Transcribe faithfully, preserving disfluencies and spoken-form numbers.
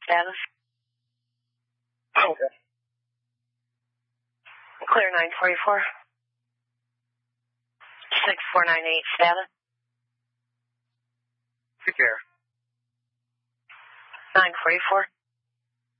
Status? Okay. Clear nine forty-four. six four nine eight, status? Take care. nine forty-four.